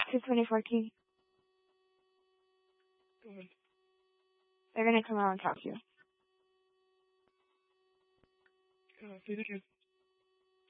to 2014. Go ahead. They're gonna come out and talk to you. Say it again.